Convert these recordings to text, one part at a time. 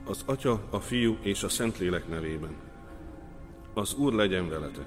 Az Atya, a Fiú és a Szentlélek nevében. Az Úr legyen veletek.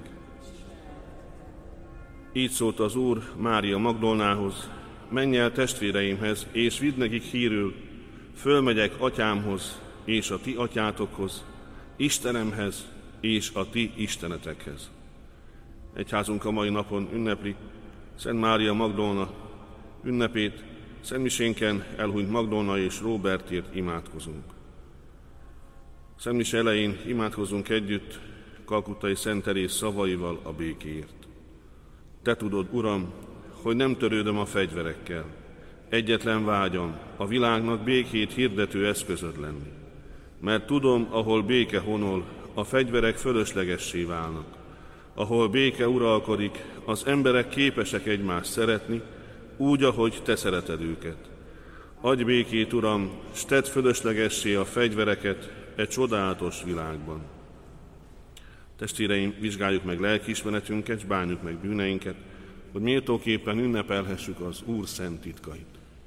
Így szólt az Úr Mária Magdolnához: menj el testvéreimhez, és vidd nekik hírül, fölmegyek atyámhoz és a ti atyátokhoz, Istenemhez és a ti istenetekhez. Egyházunk a mai napon ünnepli Szent Mária Magdolna ünnepét. Szentmisénken elhunyt Magdolna és Róbertért imádkozunk. Szentmise elején imádkozunk együtt Kalkuttai Szent Teréz szavaival a békéért. Te tudod, Uram, hogy nem törődöm a fegyverekkel. Egyetlen vágyam a világnak békét hirdető eszközöd lenni. Mert tudom, ahol béke honol, a fegyverek fölöslegessé válnak. Ahol béke uralkodik, az emberek képesek egymást szeretni, úgy, ahogy te szereted őket. Adj békét, Uram, s tedd fölöslegessé a fegyvereket e csodálatos világban. Testvéreim, vizsgáljuk meg lelkiismeretünket, s bánjuk meg bűneinket, hogy méltóképpen ünnepelhessük az Úr szent titkait.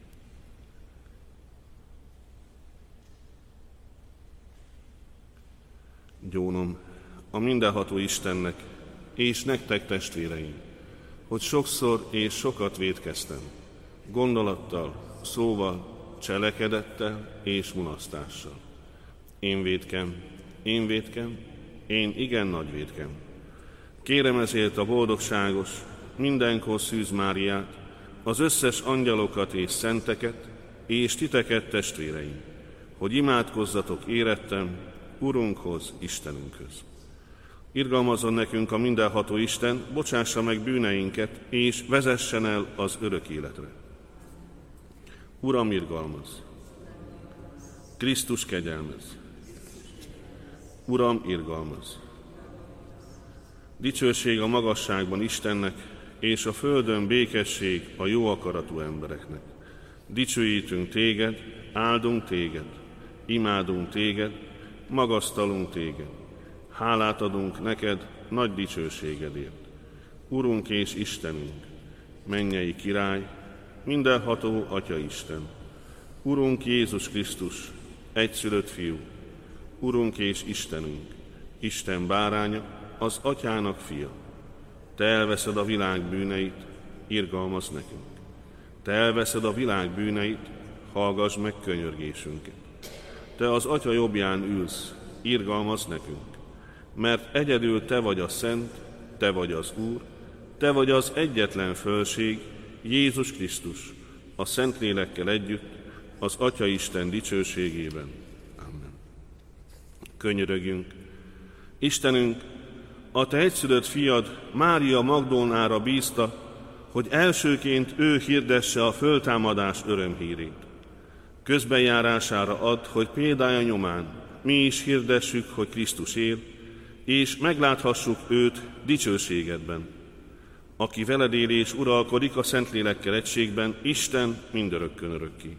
Gyónom a mindenható Istennek, és nektek, testvéreim, hogy sokszor és sokat vétkeztem, gondolattal, szóval, cselekedettel és mulasztással. Én vétkem, én igen nagy vétkem. Kérem ezért a boldogságos, mindenkor Szűz Máriát, az összes angyalokat és szenteket, és titeket, testvéreim, hogy imádkozzatok érettem Urunkhoz, Istenünkhöz. Irgalmazzon nekünk a mindenható Isten, bocsássa meg bűneinket, és vezessen el az örök életre. Uram, irgalmazz! Krisztus, kegyelmezz! Uram, irgalmazz! Dicsőség a magasságban Istennek, és a földön békesség a jó akaratú embereknek. Dicsőítünk téged, áldunk téged, imádunk téged, magasztalunk téged. Hálát adunk neked nagy dicsőségedért. Urunk és Istenünk, mennyei király, mindenható Atya Isten, Urunk Jézus Krisztus, egyszülött Fiú, Urunk és Istenünk, Isten báránya, az Atyának fia. Te elveszed a világ bűneit, irgalmazz nekünk. Te elveszed a világ bűneit, hallgass meg könyörgésünket. Te az Atya jobbján ülsz, irgalmazz nekünk. Mert egyedül te vagy a Szent, te vagy az Úr, te vagy az egyetlen fölség, Jézus Krisztus, a Szentlélekkel együtt, az Atya Isten dicsőségében. Amen. Könyörögjünk. Istenünk, a te egyszülött fiad Mária Magdolnára bízta, hogy elsőként ő hirdesse a föltámadás örömhírét. Közbenjárására add, hogy példája nyomán mi is hirdessük, hogy Krisztus él, és megláthassuk őt dicsőségedben, aki veled él és uralkodik a Szentlélekkel egységben, Isten mindörökkön örökké.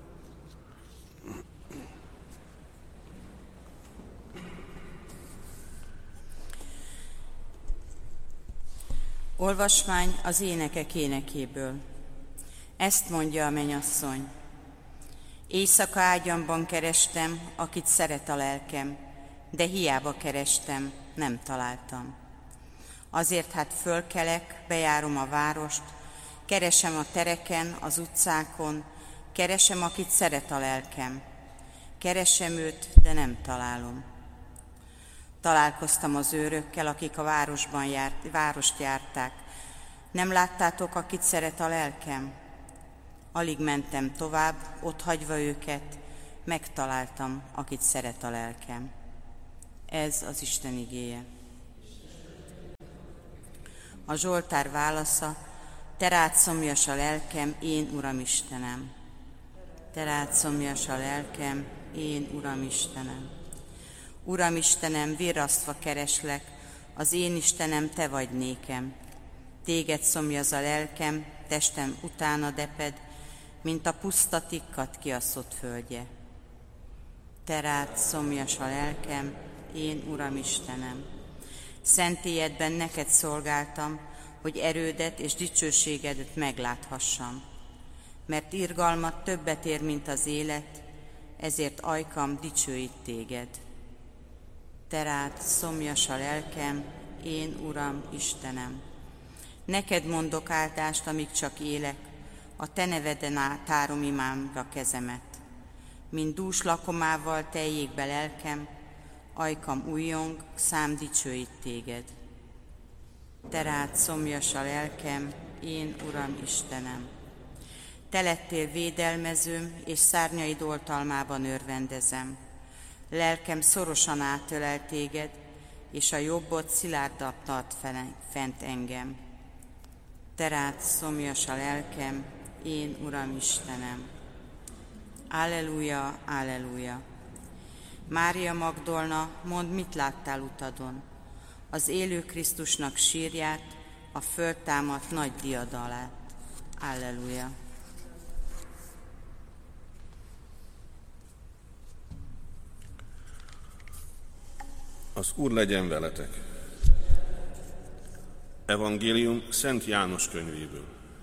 Olvasmány az énekek énekéből. Ezt mondja a mennyasszony: éjszaka ágyamban kerestem, akit szeret a lelkem, de hiába kerestem, nem találtam. Azért hát fölkelek, bejárom a várost, keresem a tereken, az utcákon, keresem, akit szeret a lelkem. Keresem őt, de nem találom. Találkoztam az őrökkel, akik a várost járták. Nem láttátok, akit szeret a lelkem? Alig mentem tovább, ott hagyva őket, megtaláltam, akit szeret a lelkem. Ez az Isten igéje. A Zsoltár válasza: te rád szomjas a lelkem, én Uram Istenem. Te rád szomjas a lelkem, én Uram Istenem. Uram Istenem, virrasztva kereslek, az én Istenem, te vagy nékem. Téged szomjaz a lelkem, testem utána deped, mint a puszta tikkat kiasszott földje. Te rád szomjas a lelkem, én Uram Istenem. Szentélyedben neked szolgáltam, hogy erődet és dicsőségedet megláthassam. Mert irgalmat többet ér, mint az élet, ezért ajkam dicsőít téged. Te rád szomjas a lelkem, én Uram, Istenem. Neked mondok áldást, amíg csak élek, a te neveden tárom imámra kezemet. Mint dús lakomával teljék be lelkem, ajkam újjong, szám dicsőít téged. Te rád szomjas a lelkem, én Uram, Istenem. Te lettél védelmezőm, és szárnyaid oltalmában örvendezem. Lelkem szorosan átölel téged, és a jobbod szilárdan tart fent engem. Te rád szomjas a lelkem, én Uram, Istenem. Alleluja, alleluja. Mária Magdolna, mondd, mit láttál utadon? Az élő Krisztusnak sírját, a föltámadt nagy diadalát. Alleluja. Az Úr legyen veletek. Evangélium Szent János könyvéből.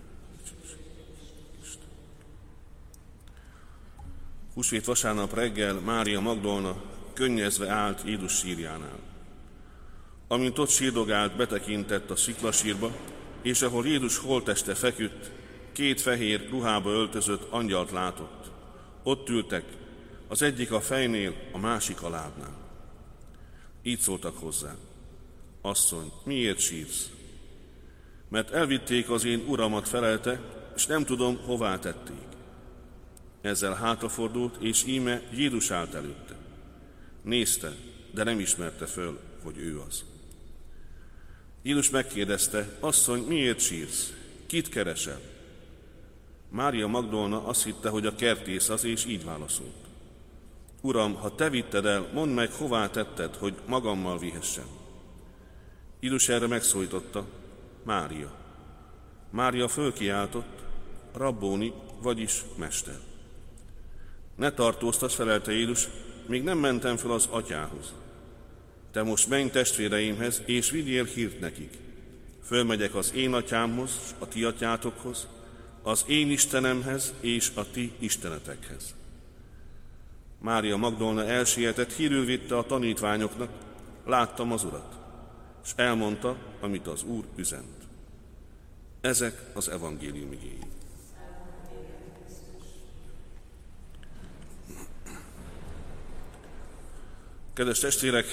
Húsvét vasárnap reggel Mária Magdolna könnyezve állt Jézus sírjánál. Amint ott sírdogált, betekintett a sziklasírba, és ahol Jézus holtteste feküdt, 2 fehér ruhába öltözött angyalt látott. Ott ültek, az egyik a fejnél, a másik a lábnál. Így szóltak hozzá: Asszony, miért sírsz? Mert elvitték az én uramat, felelte, és nem tudom, hová tették. Ezzel hátrafordult, és íme Jézus állt előtte. Nézte, de nem ismerte föl, hogy ő az. Jézus megkérdezte: Asszony, miért sírsz? Kit keresel? Mária Magdolna azt hitte, hogy a kertész az, és így válaszolt: Uram, ha te vitted el, mondd meg, hová tetted, hogy magammal vihessem. Jézus erre megszólította: Mária. Mária fölkiáltott: Rabbóni, vagyis mester. Ne tartóztass, felelte Jézus, még nem mentem fel az atyához. Te most menj testvéreimhez, és vigyél hírt nekik. Fölmegyek az én atyámhoz, a ti atyátokhoz, az én Istenemhez és a ti istenetekhez. Mária Magdolna elsietett, hírül vitte a tanítványoknak: Láttam az Urat, és elmondta, amit az Úr üzent. Ezek az evangélium igéi. Kedves testvérek,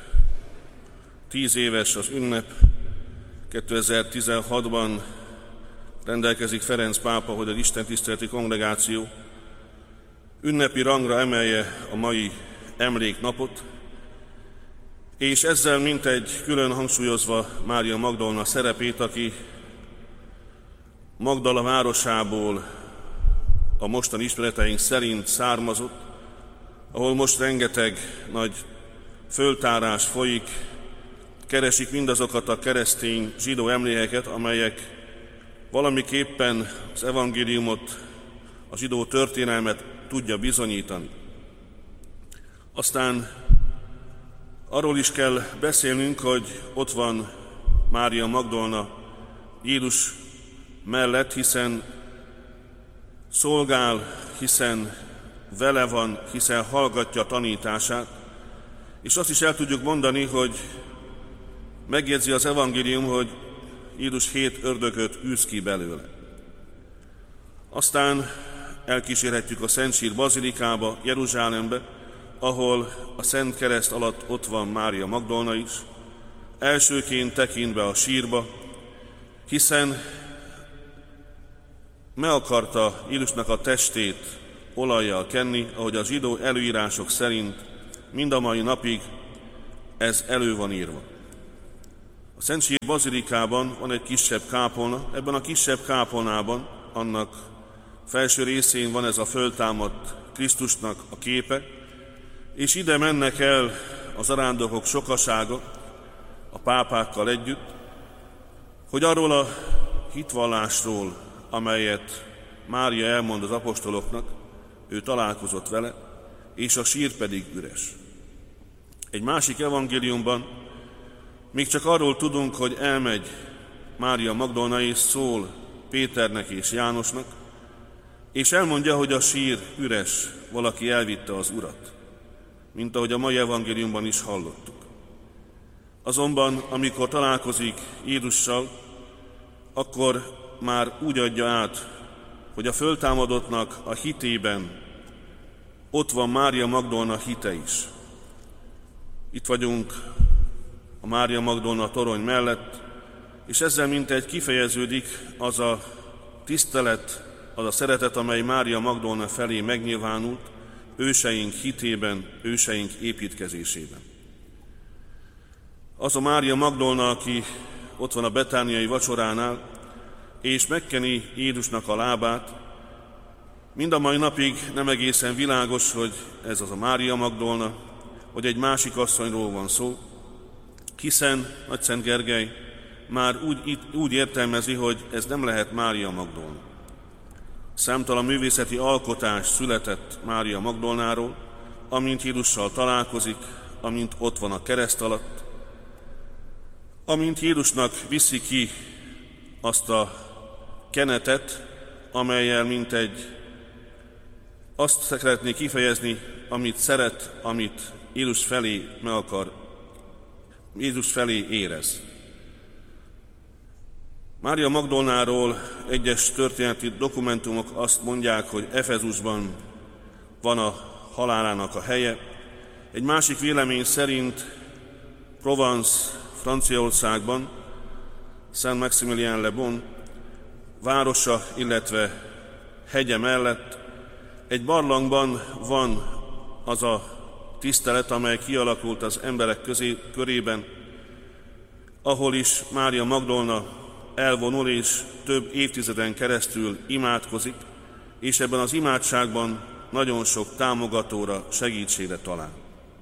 10 éves az ünnep. 2016-ban rendelkezik Ferenc pápa, hogy az istentiszteleti kongregáció ünnepi rangra emelje a mai emléknapot, és ezzel mintegy külön hangsúlyozva Mária Magdolna szerepét, aki Magdala városából a mostani ismereteink szerint származott, ahol most rengeteg nagy föltárás folyik, keresik mindazokat a keresztény zsidó emlékeket, amelyek valamiképpen az evangéliumot, a zsidó történelmet tudja bizonyítani. Aztán arról is kell beszélnünk, hogy ott van Mária Magdolna Jézus mellett, hiszen szolgál, hiszen vele van, hiszen hallgatja tanítását, és azt is el tudjuk mondani, hogy megjegyzi az evangélium, hogy Jézus 7 ördögöt űz ki belőle. Aztán elkísérhetjük a Szentsír bazilikába, Jeruzsálembe, ahol a Szent Kereszt alatt ott van Mária Magdolna is, elsőként tekint be a sírba, hiszen meg akarta Jézusnak a testét olajjal kenni, ahogy a zsidó előírások szerint mind a mai napig ez elő van írva. A Szentsír bazilikában van egy kisebb kápolna, ebben a kisebb kápolnában, annak felső részén van ez a föltámadt Krisztusnak a képe, és ide mennek el az arándokok sokasága, a pápákkal együtt, hogy arról a hitvallásról, amelyet Mária elmond az apostoloknak, ő találkozott vele, és a sír pedig üres. Egy másik evangéliumban még csak arról tudunk, hogy elmegy Mária Magdolna és szól Péternek és Jánosnak, és elmondja, hogy a sír üres, valaki elvitte az Urat, mint ahogy a mai evangéliumban is hallottuk. Azonban, amikor találkozik Jézussal, akkor már úgy adja át, hogy a föltámadottnak a hitében ott van Mária Magdolna hite is. Itt vagyunk a Mária Magdolna torony mellett, és ezzel mintegy kifejeződik az a tisztelet, az a szeretet, amely Mária Magdolna felé megnyilvánult őseink hitében, őseink építkezésében. Az a Mária Magdolna, aki ott van a betániai vacsoránál, és megkeni Jézusnak a lábát, mind a mai napig nem egészen világos, hogy ez az a Mária Magdolna, vagy egy másik asszonyról van szó, hiszen Nagyszent Gergely már úgy értelmezi, hogy ez nem lehet Mária Magdolna. Számtalan művészeti alkotás született Mária Magdolnáról, amint Jézussal találkozik, amint ott van a kereszt alatt, amint Jézusnak viszi ki azt a kenetet, amellyel mintegy azt szeretné kifejezni, amit szeret, amit Jézus felé érez. Mária Magdolnáról egyes történeti dokumentumok azt mondják, hogy Efezusban van a halálának a helye. Egy másik vélemény szerint Provence, Franciaországban, Saint-Maximilien-le-Bon városa, illetve hegye mellett egy barlangban van az a tisztelet, amely kialakult az emberek körében, ahol is Mária Magdolna elvonul és több évtizeden keresztül imádkozik, és ebben az imádságban nagyon sok támogatóra, segítségre talál.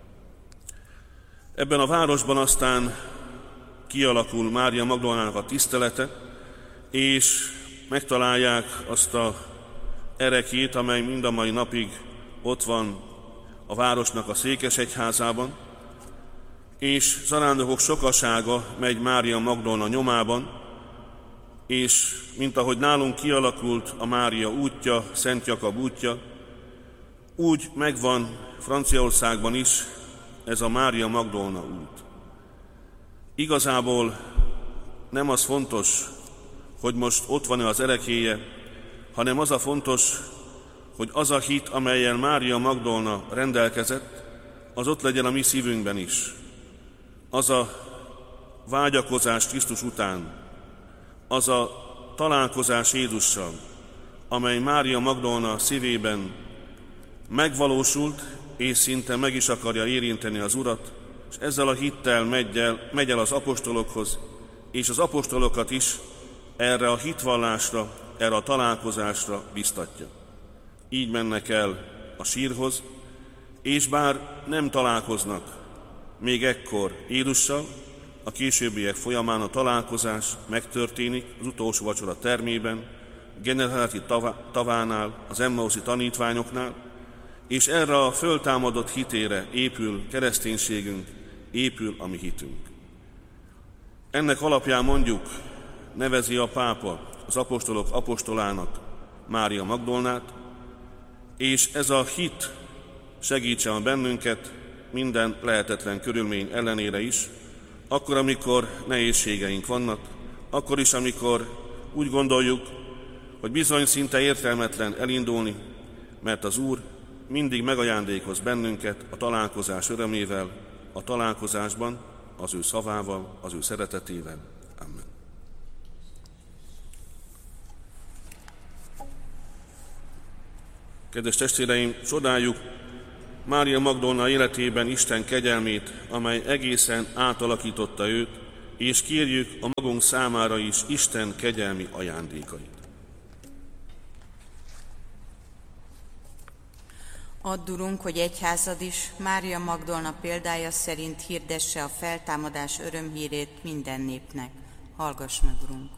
Ebben a városban aztán kialakul Mária Magdolnának a tisztelete, és megtalálják azt az ereklyét, amely mind a mai napig ott van a városnak a székesegyházában, és zarándokok sokasága megy Mária Magdolna nyomában, és mint ahogy nálunk kialakult a Mária útja, Szent Jakab útja, úgy megvan Franciaországban is ez a Mária Magdolna út. Igazából nem az fontos, hogy most ott van-e az ereklyéje, hanem az a fontos, hogy az a hit, amellyel Mária Magdolna rendelkezett, az ott legyen a mi szívünkben is. Az a vágyakozás Krisztus után, az a találkozás Jézussal, amely Mária Magdolna szívében megvalósult, és szinte meg is akarja érinteni az Urat, és ezzel a hittel megy el az apostolokhoz, és az apostolokat is erre a hitvallásra, erre a találkozásra biztatja. Így mennek el a sírhoz, és bár nem találkoznak még ekkor Jézussal, a későbbiek folyamán a találkozás megtörténik az utolsó vacsora termében, Genezáti tavánál, az Emmauszi tanítványoknál, és erre a föltámadott hitére épül kereszténységünk, épül a mi hitünk. Ennek alapján mondjuk nevezi a pápa az apostolok apostolának Mária Magdolnát, és ez a hit segítsen bennünket minden lehetetlen körülmény ellenére is, akkor, amikor nehézségeink vannak, akkor is, amikor úgy gondoljuk, hogy bizony szinte értelmetlen elindulni, mert az Úr mindig megajándékoz bennünket a találkozás örömével, a találkozásban, az ő szavával, az ő szeretetével. Amen. Kedves testvéreim, csodáljuk Mária Magdolna életében Isten kegyelmét, amely egészen átalakította őt, és kérjük a magunk számára is Isten kegyelmi ajándékait. Add, Urunk, hogy egyházad is Mária Magdolna példája szerint hirdesse a feltámadás örömhírét minden népnek. Hallgass meg, Urunk!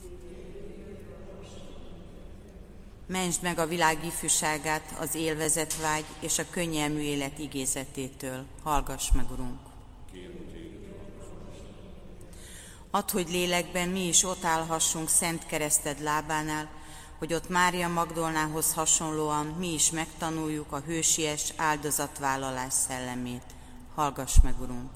Mentsd meg a világ ifjúságát az élvezetvágy és a könnyelmű élet igézetétől. Hallgass meg, Urunk! Add, hogy lélekben mi is ott állhassunk szent kereszted lábánál, hogy ott Mária Magdolnához hasonlóan mi is megtanuljuk a hősies áldozatvállalás szellemét. Hallgass meg, Urunk!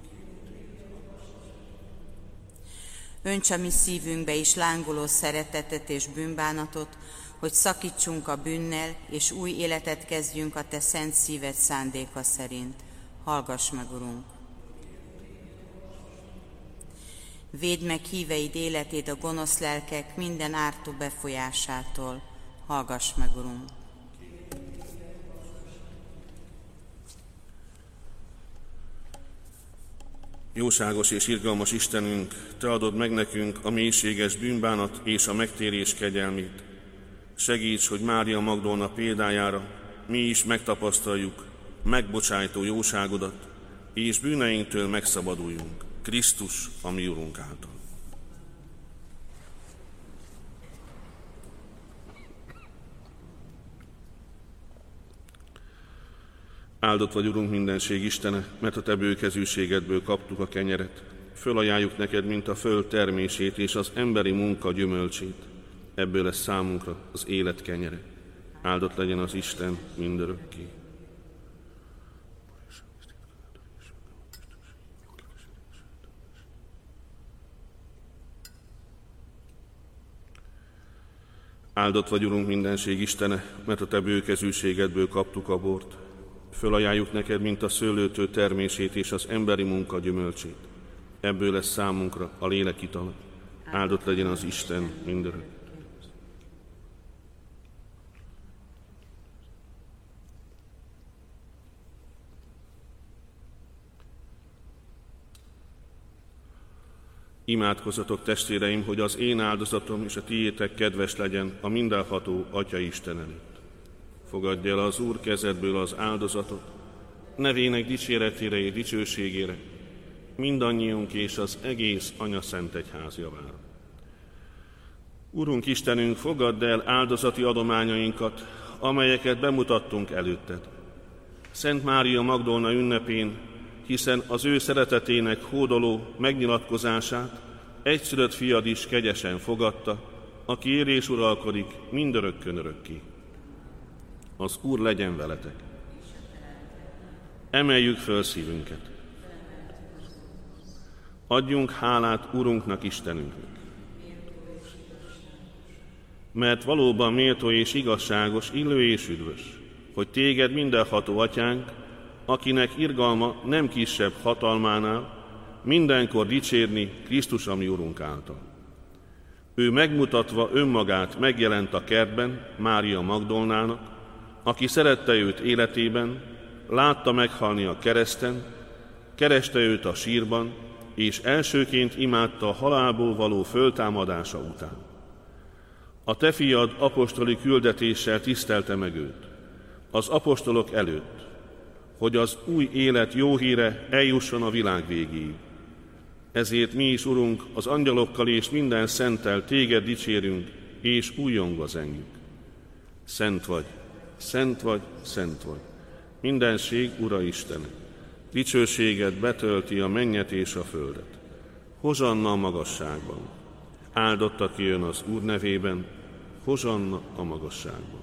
Önts a mi szívünkbe is lángoló szeretetet és bűnbánatot, hogy szakítsunk a bűnnel, és új életet kezdjünk a Te szent szíved szándéka szerint. Hallgass meg, Urunk! Védd meg híveid életét a gonosz lelkek minden ártó befolyásától. Hallgass meg, Urunk! Jóságos és irgalmas Istenünk, Te adod meg nekünk a mélységes bűnbánat és a megtérés kegyelmét. Segíts, hogy Mária Magdolna példájára mi is megtapasztaljuk megbocsájtó jóságodat, és bűneinktől megszabaduljunk Krisztus, a mi Urunk által. Áldott vagy, Urunk, mindenség Istene, mert a Te bőkezűségedből kaptuk a kenyeret. Fölajánljuk neked, mint a föld termését és az emberi munka gyümölcsét. Ebből lesz számunkra az élet kenyere. Áldott legyen az Isten mindörökké. Áldott vagy, Urunk, mindenség Istene, mert a Te bőkezűségedből kaptuk a bort. Fölajánljuk neked, mint a szőlőtő termését és az emberi munka gyümölcsét. Ebből lesz számunkra a lélek itala. Áldott legyen az Isten mindörökké. Imádkozzatok, testvéreim, hogy az én áldozatom és a tiétek kedves legyen a mindenható Atya Isten előtt. Fogadj el az Úr kezedből az áldozatot, nevének dicséretére és dicsőségére, mindannyiunk és az egész Anya Szent Egyház javára. Urunk Istenünk, fogadd el áldozati adományainkat, amelyeket bemutattunk előtted. Szent Mária Magdolna ünnepén, hiszen az ő szeretetének hódoló megnyilatkozását egyszülött fiad is kegyesen fogadta, aki él és uralkodik mindörökkön örökké. Az Úr legyen veletek. Emeljük föl szívünket. Adjunk hálát Urunknak, Istenünknek. Mert valóban méltó és igazságos, illő és üdvös, hogy téged mindenható Atyánk, akinek irgalma nem kisebb hatalmánál, mindenkor dicsérni Krisztus, a mi Urunk által. Ő megmutatva önmagát megjelent a kertben Mária Magdolnának, aki szerette őt életében, látta meghalni a kereszten, kereste őt a sírban, és elsőként imádta a halálból való föltámadása után. A te fiad apostoli küldetéssel tisztelte meg őt, az apostolok előtt, hogy az új élet jó híre eljusson a világ végéig. Ezért mi is, Urunk, az angyalokkal és minden szenttel téged dicsérünk, és újjongva zengünk. Szent vagy, szent vagy, szent vagy, mindenség Ura Istene. Dicsőséged betölti a mennyet és a földet. Hozsanna a magasságban. Áldott, aki jön az Úr nevében, hozsanna a magasságban.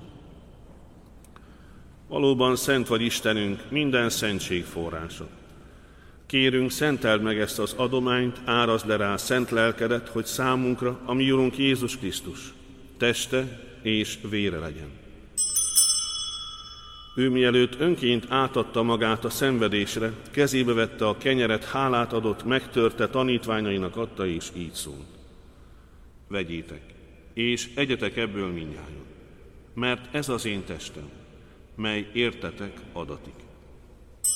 Valóban szent vagy, Istenünk, minden szentség forrása. Kérünk, szenteld meg ezt az adományt, árazd le rá szent lelkedet, hogy számunkra a mi Urunk Jézus Krisztus teste és vére legyen. Ő mielőtt önként átadta magát a szenvedésre, kezébe vette a kenyeret, hálát adott, megtörte, tanítványainak adta, és így szólt. Vegyétek, és egyetek ebből mindnyájan, mert ez az én testem, mely értetek adatik.